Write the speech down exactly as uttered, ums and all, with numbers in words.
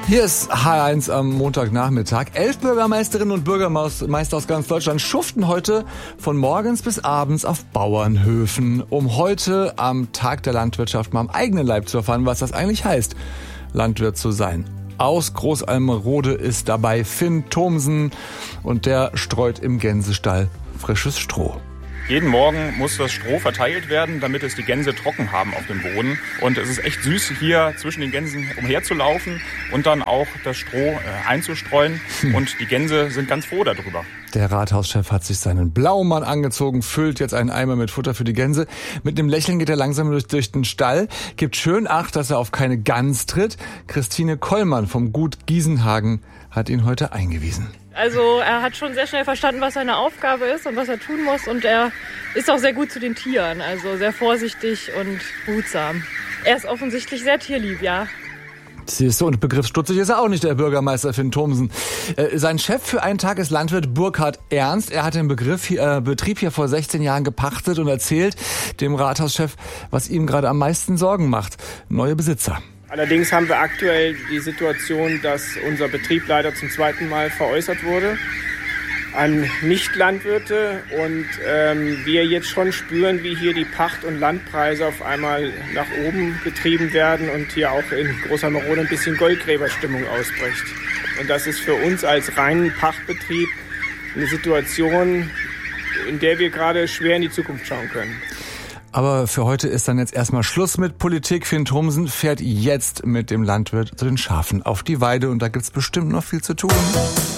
Hier ist H eins am Montagnachmittag. Elf Bürgermeisterinnen und Bürgermeister aus ganz Deutschland schuften heute von morgens bis abends auf Bauernhöfen, um heute am Tag der Landwirtschaft mal am eigenen Leib zu erfahren, was das eigentlich heißt, Landwirt zu sein. Aus Großalmerode ist dabei Finn Thomsen und der streut im Gänsestall frisches Stroh. Jeden Morgen muss das Stroh verteilt werden, damit es die Gänse trocken haben auf dem Boden. Und es ist echt süß, hier zwischen den Gänsen umherzulaufen und dann auch das Stroh äh, einzustreuen. Hm. Und die Gänse sind ganz froh darüber. Der Rathauschef hat sich seinen Blaumann angezogen, füllt jetzt einen Eimer mit Futter für die Gänse. Mit einem Lächeln geht er langsam durch, durch den Stall, gibt schön Acht, dass er auf keine Gans tritt. Christine Kollmann vom Gut Giesenhagen hat ihn heute eingewiesen. Also er hat schon sehr schnell verstanden, was seine Aufgabe ist und was er tun muss. Und er ist auch sehr gut zu den Tieren, also sehr vorsichtig und behutsam. Er ist offensichtlich sehr tierlieb, ja. Siehst du, und begriffsstutzig ist er auch nicht, der Bürgermeister Finn Thomsen. Äh, sein Chef für einen Tag ist Landwirt Burkhard Ernst. Er hat den Begriff hier, äh, Betrieb hier vor sechzehn Jahren gepachtet und erzählt dem Rathauschef, was ihm gerade am meisten Sorgen macht. Neue Besitzer. Allerdings haben wir aktuell die Situation, dass unser Betrieb leider zum zweiten Mal veräußert wurde an Nicht-Landwirte und ähm, wir jetzt schon spüren, wie hier die Pacht- und Landpreise auf einmal nach oben getrieben werden und hier auch in Großalmerode ein bisschen Goldgräberstimmung ausbricht. Und das ist für uns als reinen Pachtbetrieb eine Situation, in der wir gerade schwer in die Zukunft schauen können. Aber für heute ist dann jetzt erstmal Schluss mit Politik. Finn Thomsen fährt jetzt mit dem Landwirt zu den Schafen auf die Weide und da gibt's bestimmt noch viel zu tun.